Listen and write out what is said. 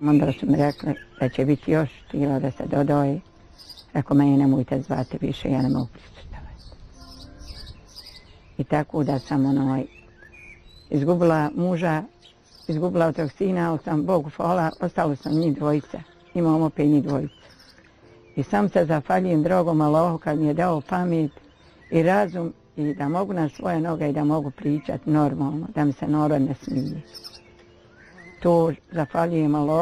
Onda su mi rekli da će biti još kilo da se dodaje. Rekao, meni nemojte zvati više, ja ne mogu prisustvovati. I tako da sam izgubila muža, izgubila od tog sina, ali sam Bogu hvala, ostalo sam njih dvojica. Imam opet njih dvojica. I sam se zahvaljujem dragom Allahu kad mi je dao pamet i razum i da mogu na svoje noge i da mogu pričati normalno, da mi se narod ne smije. To zahvaljujem Allahu.